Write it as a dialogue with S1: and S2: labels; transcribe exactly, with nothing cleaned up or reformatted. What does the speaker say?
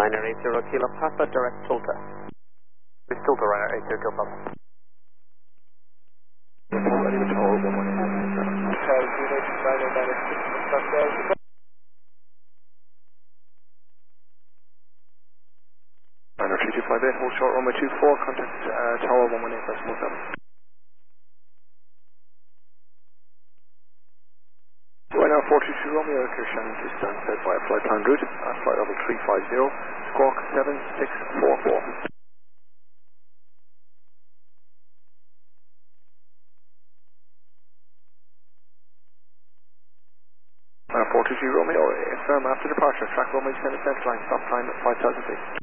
S1: Ryanair eight zero Kilo Papa, direct Tulta.
S2: We still to Ryanair eight zero Kilo Papa.
S3: Ready to hold one one eight. Okay, unit Ryanair nine six, Ryanair three two five eight, hold short runway two four, contact uh, tower one one eight, that's one seven. Ryanair four two two Romeo, clear Shannon to stand set by a flight plan route at flight level three five zero, squawk seven six four four. Uh, four two two Romeo, affirm after departure, track runway descend to central line, stop time at five thousand feet.